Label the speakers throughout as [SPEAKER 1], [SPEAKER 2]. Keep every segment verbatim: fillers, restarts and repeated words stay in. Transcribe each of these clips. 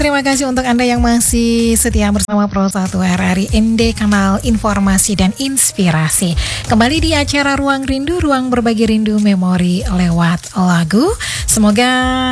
[SPEAKER 1] Terima kasih untuk Anda yang masih setia bersama Pro satu R R I N D, kanal informasi dan inspirasi. Kembali di acara Ruang Rindu, ruang berbagi rindu memori lewat lagu. Semoga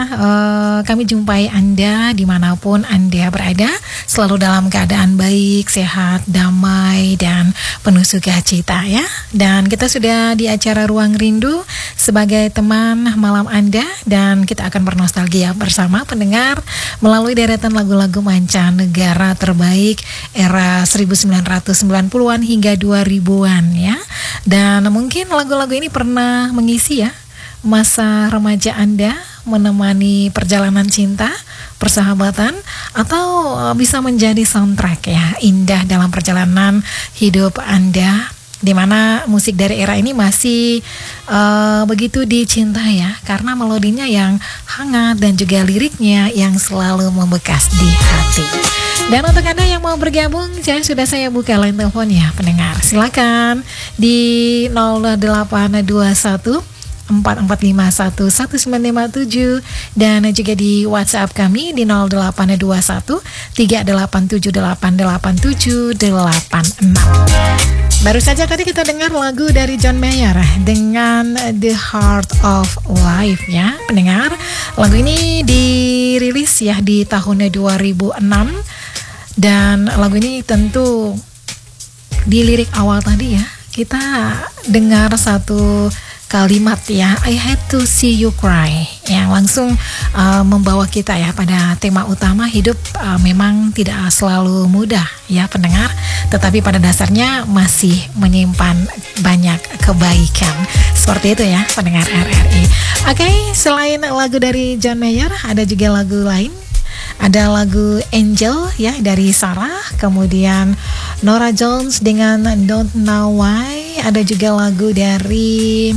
[SPEAKER 1] uh, kami jumpai Anda dimanapun Anda berada, selalu dalam keadaan baik, sehat, damai, dan penuh sukacita ya. Dan kita sudah di acara Ruang Rindu sebagai teman malam Anda, dan kita akan bernostalgia bersama pendengar melalui deretan lagu-lagu mancanegara terbaik era seribu sembilan ratus sembilan puluhan hingga dua ribuan ya. Dan mungkin lagu-lagu ini pernah mengisi ya masa remaja Anda, menemani perjalanan cinta, persahabatan, atau bisa menjadi soundtrack ya indah dalam perjalanan hidup Anda, di mana musik dari era ini masih uh, begitu dicintai ya, karena melodinya yang hangat dan juga liriknya yang selalu membekas di hati. Dan untuk Anda yang mau bergabung, saya sudah saya buka line telepon ya pendengar. Silakan di nol delapan dua satu empat empat lima satu satu sembilan lima tujuh, dan juga di WhatsApp kami di nol delapan dua satu tiga delapan tujuh delapan delapan tujuh delapan enam. Baru saja tadi kita dengar lagu dari John Mayer dengan The Heart of Life ya pendengar. Lagu ini dirilis ya di tahun dua ribu enam, dan lagu ini tentu di lirik awal tadi ya kita dengar satu kalimat ya, I had to see you cry, yang langsung uh, membawa kita ya pada tema utama hidup uh, memang tidak selalu mudah ya pendengar, tetapi pada dasarnya masih menyimpan banyak kebaikan. Seperti itu ya pendengar R R I. Oke, okay, selain lagu dari John Mayer, ada juga lagu lain. Ada lagu Angel ya dari Sarah, kemudian Norah Jones dengan Don't Know Why, ada juga lagu dari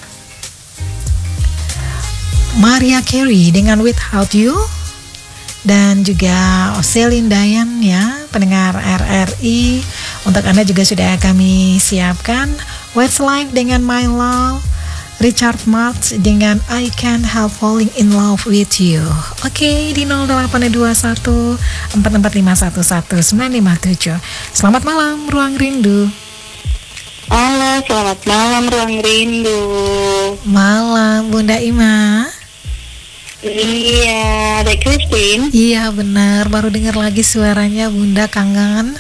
[SPEAKER 1] Mariah Carey dengan Without You, dan juga Celine Dion ya pendengar R R I. Untuk Anda juga sudah kami siapkan Westlife dengan My Love, Richard Marx dengan I Can't Help Falling in Love with You. Oke, okay, di nol delapan dua satu empat empat lima satu satu sembilan lima tujuh. Selamat malam Ruang Rindu.
[SPEAKER 2] Halo, selamat malam Ruang Rindu.
[SPEAKER 1] Malam Bunda Ima.
[SPEAKER 2] Iya, Dek Christine.
[SPEAKER 1] Iya benar, baru dengar lagi suaranya Bunda, kangen.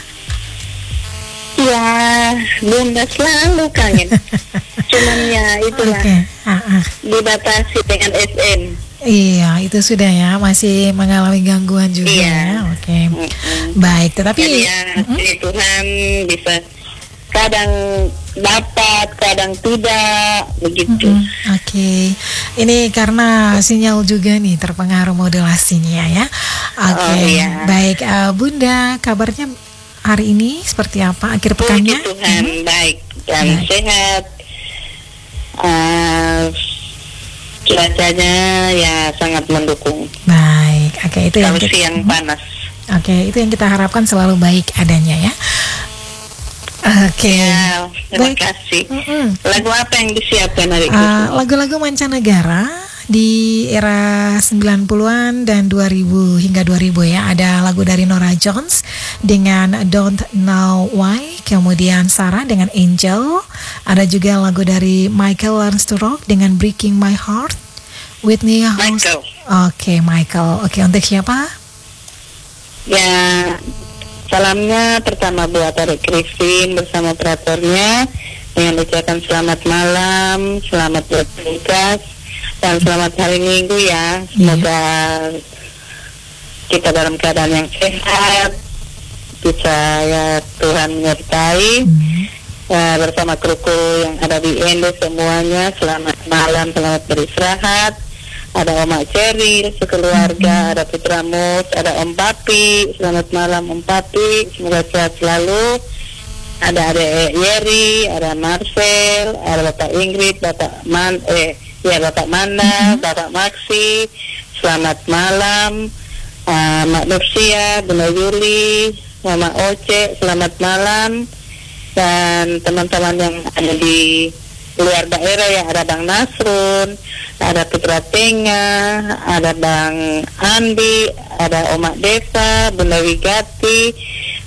[SPEAKER 2] Ya, Bunda selalu kangen. Cuman ya itulah
[SPEAKER 1] okay. ah, ah.
[SPEAKER 2] dibatasi dengan S M.
[SPEAKER 1] Iya, itu sudah ya, masih mengalami gangguan juga
[SPEAKER 2] iya.
[SPEAKER 1] ya. Oke, okay.
[SPEAKER 2] mm-hmm.
[SPEAKER 1] Baik, tetapi
[SPEAKER 2] jadi ya, mm-hmm. Tuhan bisa kadang dapat, kadang tidak, begitu.
[SPEAKER 1] Mm-hmm. Oke, okay. Ini karena sinyal juga nih terpengaruh modulasinya ya. Oke, okay.
[SPEAKER 2] Oh, iya.
[SPEAKER 1] Baik, uh, Bunda, kabarnya hari ini seperti apa? Akhir pekannya?
[SPEAKER 2] Puji Tuhan, mm-hmm. baik dan
[SPEAKER 1] baik.
[SPEAKER 2] sehat. Uh, cuacanya ya sangat mendukung.
[SPEAKER 1] Baik, oke okay, itu yang
[SPEAKER 2] kita, siang mm-hmm. panas.
[SPEAKER 1] Oke, okay, itu yang kita harapkan selalu baik adanya ya. Oke, okay.
[SPEAKER 2] ya, terima
[SPEAKER 1] baik.
[SPEAKER 2] kasih.
[SPEAKER 1] Mm-hmm.
[SPEAKER 2] Lagu apa yang disiapkan hari ini?
[SPEAKER 1] Uh, lagu-lagu mancanegara di era sembilan puluhan dan dua ribu hingga dua ribu ya. Ada lagu dari Norah Jones dengan Don't Know Why, kemudian Sarah dengan Angel. Ada juga lagu dari Michael Learns to Rock dengan Breaking My Heart. Whitney Houston. Oke, okay, Michael. Oke, okay, untuk siapa?
[SPEAKER 2] Ya, salamnya pertama buat Adik Christine bersama operatornya, dengan ucapan selamat malam, selamat bertugas, dan selamat hari Minggu ya. Semoga yeah. kita dalam keadaan yang sehat, bisa ya Tuhan menyertai. Mm. Ya, bersama kruku yang ada di Ende semuanya, selamat malam, selamat beristirahat. Ada Oma Ceril, sekeluarga, mm-hmm. ada Putra Mus, ada Om Papi, selamat malam Om Papi, semoga sehat selalu. Ada Adek Yeri, ada Marcel, ada Bapak Ingrid, Bapak Man, eh, ya Bapak Manda, mm-hmm. Bapak Maxi, selamat malam. Uh, Mak Nursia, Bunda Yuli, Mama Oce, selamat malam. Dan teman-teman yang ada di luar daerah ya, ada Bang Nasrun, ada Putra Tenga, ada Bang Andi, ada Oma Deva, Bunda Wigati,